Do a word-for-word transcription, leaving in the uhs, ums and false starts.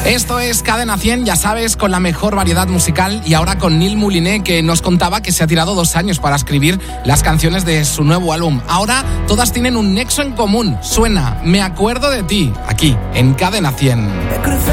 Esto es Cadena cien, ya sabes, con la mejor variedad musical, y ahora con Neil Mouliné, que nos contaba que se ha tirado dos años para escribir las canciones de su nuevo álbum. Ahora todas tienen un nexo en común. Suena Me acuerdo de ti, aquí, en Cadena cien.